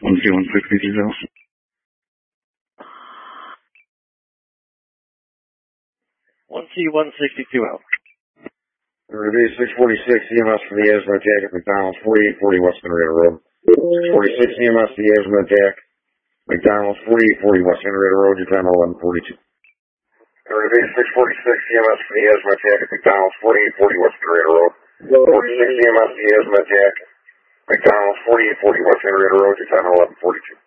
1C160. 1C162 out. Review 646 EMS for the Azimuth Jack at McDonald's, 4840 West Henrietta Road. 646 EMS for the Azimuth Jack, McDonald's, 4840 West Henrietta Road, your time 11:42. Review 646 EMS for the Azimuth Jack at McDonald's, 4840 West Henrietta Road. 46 EMS for the Azimuth Jack, McDonald's, 4840 West Henrietta Road, your time 11:42.